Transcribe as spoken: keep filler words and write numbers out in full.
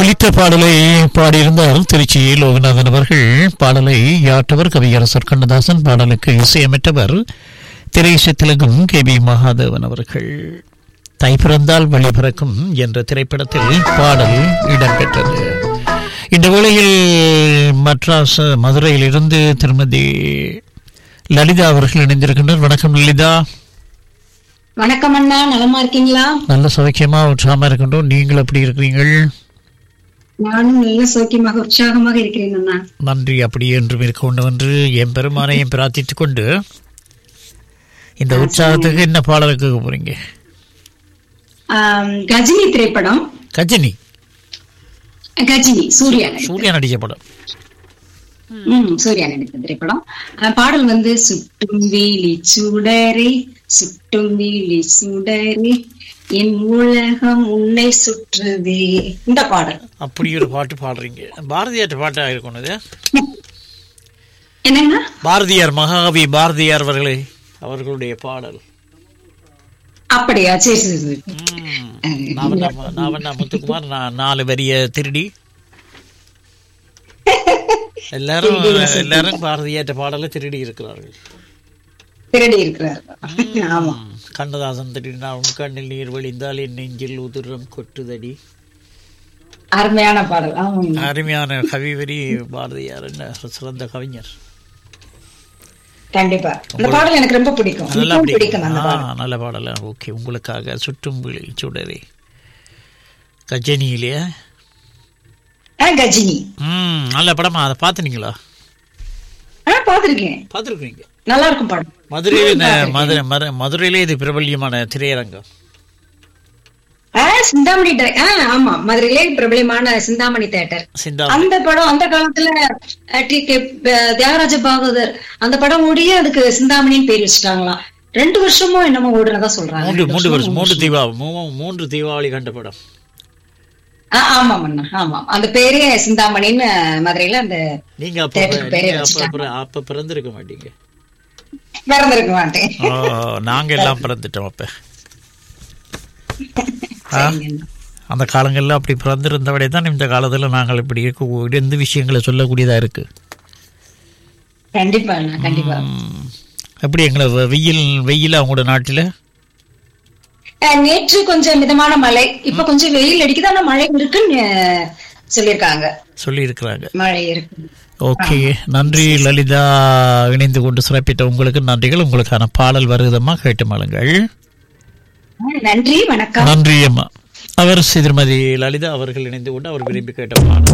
ஒலித்த பாடலை பாடியிருந்தார் திருச்சி லோகநாதன் அவர்கள். பாடலை யாற்றவர் கவியரசர் கண்ணதாசன், பாடலுக்கு இசையமைத்தவர் திரையிசை திலகம் கே பி மகாதேவன் அவர்கள். தை பிறந்தால் வழி பிறக்கும் என்ற திரைப்படத்தில் பாடல் இடம்பெற்றது. இந்த வேளையில் மட்ராஸ் மதுரையில் இருந்து திருமதி லலிதா அவர்கள் இணைந்திருக்கின்றனர். வணக்கம் லலிதா. வணக்கம் அண்ணா, நலமா இருக்கீங்களா? நல்ல சௌக்கியமா உற்சாகமா இருக்கின்றோம். நீங்கள் எப்படி இருக்கிறீர்கள்? நானும் நல்ல சௌக்கியமாக உற்சாகமாக இருக்கிறேன் அண்ணா. நன்றி. அப்படி என்றும் இருக்க வேண்டும் என்று என் பெருமானையும் பிரார்த்தித்துக் கொண்டு இந்த உற்சாகத்துக்கு என்ன பாடல் கேட்க போறீங்க? கஜினி திரைப்படம். கஜினி கஜினி சூர்யா சூர்யா நடிச்ச படம். உம் சூர்யா நடித்த திரைப்படம். பாடல் வந்து சுட்டும் வீலி சுடரே சுட்டும் வீலி சுடரே என் உலகம் உன்னை சுற்றுதே, இந்த பாடல். அப்படி ஒரு பாட்டு பாடுறீங்க. பாரதியார் பாட்டா இருக்கணும். என்னங்க? பாரதியார், மகாகவி பாரதியார் அவர்களே அவர்களுடைய பாடல். அப்படியா? சரி சரி சரி. முத்துக்குமார் நாலு வரிய திருடி எல்லாரும் எல்லாரும் பாரதியாற்ற பாடலை திருடி இருக்கிறார்கள். திருடி இருக்கிறார்கள். ஆமா. கண்ணதாசன் திருடினா உன் கண்ணில் நீர் வழிந்தால் என் நெஞ்சில் உதிரம் கொட்டுதடி. அருமையான பாடல். அருமையான கவிவரி. பாரதியார் என்ன சிறந்த கவிஞர். கண்டிப்பா இந்த பாடல் எனக்கு ரொம்ப பிடிக்கும். நல்ல பாடல. ஓகே, உங்களுக்காக சுற்றும் விழி சுடரே கஜினியிலே. கஜினி ம் நல்ல படமா? அதை பாத்துனீங்களா? பாத்துருக்கேன். பாத்துருக்கீங்க. நல்லா இருக்கும் படம். மதுரையில மதுரை மதுரையிலே இது பிரபல்யமான திரையரங்கம். சிந்தாமணி. ஆமா, மதுரையிலே பிரபலமான சிந்தாமணி தியேட்டர். அந்த படம் அந்த காலத்துல டி கே தியாகராஜ பாகவதர் அந்த படம் ஓடியே அதுக்கு சிந்தாமணின்னு பேர் வச்சுட்டாங்களாம். ரெண்டு வருஷமும் என்னமோ ஓடுறதா சொல்றாங்க. மூன்று மூன்று வருஷம் மூன்று தீபா மூன்று தீபாவளி கண்ட படம். ஆமா அண்ணா, ஆமா. அந்த பேரே சிந்தாமணின்னு மதுரையில அந்த நீங்க அப்ப பிறந்திருக்க மாட்டீங்க. பிறந்திருக்க மாட்டேன். நாங்க எல்லாம் பிறந்துட்டோம் அப்ப. அந்த காலங்கள்ல அப்படி பிறந்திருந்தவரை தான் இந்த காலத்துல நாங்கள் இப்படி இருக்க எந்த விஷயங்களை சொல்லக்கூடியதா இருக்கு. கண்டிப்பா கண்டிப்பா. எப்படி எங்களை வெயில் வெயில் அவங்களோட நாட்டுல நேற்று கொஞ்சம் மிதமான மழை, இப்ப கொஞ்சம் வெயில் அடிக்குது. ஆனா மழை இருக்குன்னு சொல்லியிருக்காங்க சொல்லி இருக்கிறாங்க. மழை இருக்கு. ஓகே, நன்றி லலிதா. இணைந்து கொண்டு சிறப்பிட்ட உங்களுக்கு நன்றிகள். உங்களுக்கான பாடல் வருதமா, கேட்டு மாளுங்கள். நன்றி, வணக்கம். நன்றி அம்மா. அவர் திருமதி லலிதா அவர்கள் இணைந்து கொண்டு அவர் விரும்பி கேட்ட பாடல்.